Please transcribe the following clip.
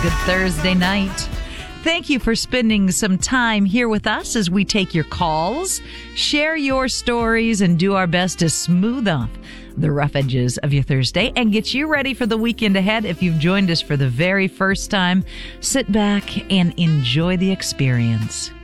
Good Thursday night. Thank you for spending some time here with us as we take your calls, share your stories, and do our best to smooth off the rough edges of your Thursday and get you ready for the weekend ahead. If you've joined us for the very first time, sit back and enjoy the experience.